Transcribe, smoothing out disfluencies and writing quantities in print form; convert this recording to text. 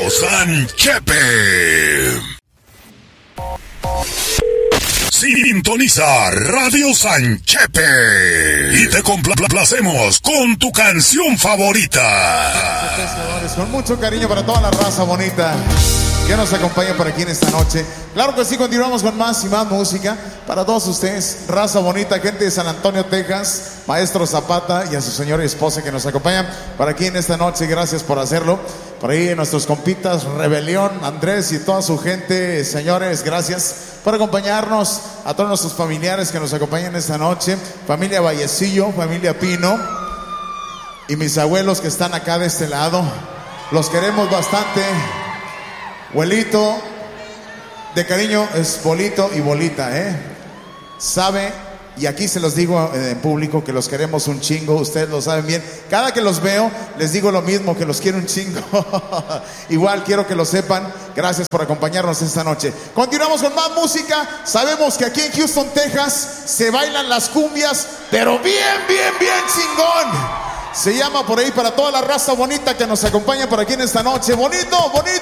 San Chepe. Sintoniza Radio San Chepe y te complacemos con tu canción favorita. Con mucho cariño para toda la raza bonita que nos acompaña por aquí en esta noche. Claro que sí, continuamos con más y más música para todos ustedes, raza bonita, gente de San Antonio, Texas, Maestro Zapata y a su señora y esposa que nos acompañan por aquí en esta noche. Gracias por hacerlo. Por ahí nuestros compitas Rebelión, Andrés y toda su gente, señores, gracias por acompañarnos. A todos nuestros familiares que nos acompañan esta noche, familia Vallecillo, familia Pino y mis abuelos que están acá de este lado, los queremos bastante. Abuelito, de cariño es Bolito y Bolita, sabe, y aquí se los digo en público que los queremos un chingo, ustedes lo saben bien. Cada que los veo les digo lo mismo, que los quiero un chingo. Igual quiero que lo sepan. Gracias por acompañarnos esta noche. Continuamos con más música. Sabemos que aquí en Houston, Texas se bailan las cumbias, pero bien chingón. Se llama por ahí para toda la raza bonita que nos acompaña por aquí en esta noche. Bonito, bonito.